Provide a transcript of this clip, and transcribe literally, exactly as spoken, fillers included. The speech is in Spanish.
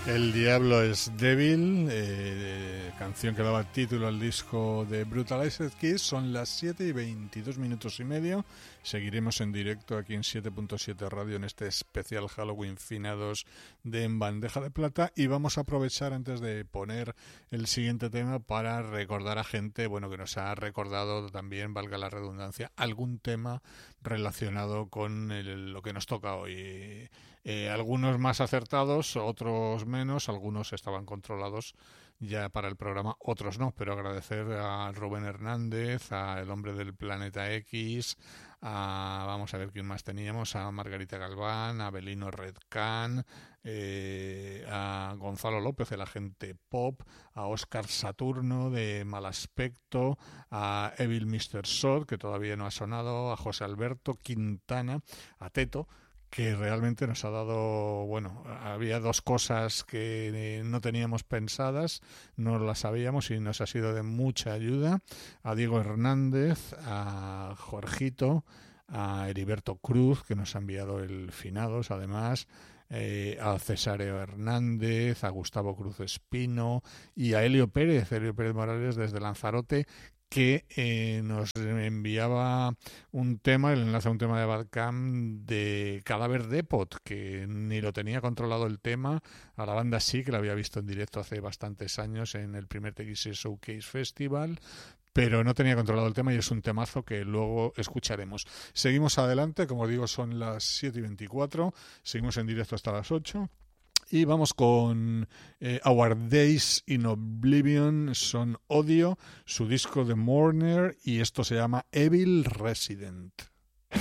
El diablo es débil, eh, canción que daba título al disco de Brutalized Kiss. Son las siete y veintidós minutos y medio. Seguiremos en directo aquí en siete punto siete Radio en este especial Halloween Finados de En Bandeja de Plata, y vamos a aprovechar antes de poner el siguiente tema para recordar a gente, bueno, que nos ha recordado también, valga la redundancia, algún tema relacionado con el, lo que nos toca hoy. Eh, algunos más acertados, otros menos, algunos estaban controlados ya para el programa, otros no, pero agradecer a Rubén Hernández, a El Hombre del Planeta X, a, vamos a ver quién más teníamos, a Margarita Galván, a Belino Redcan, eh, a Gonzalo López, el agente pop, a Óscar Saturno de Mal Aspecto, a Evil mister Sod, que todavía no ha sonado, a José Alberto Quintana, a Teto, que realmente nos ha dado, bueno, había dos cosas que no teníamos pensadas, no las sabíamos y nos ha sido de mucha ayuda, a Diego Hernández, a Jorgito, a Heriberto Cruz, que nos ha enviado el Finados, además, eh, a Cesáreo Hernández, a Gustavo Cruz Espino y a Helio Pérez, Helio Pérez Morales desde Lanzarote, que eh, nos enviaba un tema, el enlace a un tema de Badcam de Cadáver Depot, que ni lo tenía controlado el tema. A la banda sí, que la había visto en directo hace bastantes años en el primer T X S Showcase Festival, pero no tenía controlado el tema y es un temazo que luego escucharemos. Seguimos adelante, como digo, son las siete y veinticuatro, seguimos en directo hasta las ocho. Y vamos con eh, Our Days in Oblivion, son Odio, su disco The Mourner, y esto se llama Evil Resident.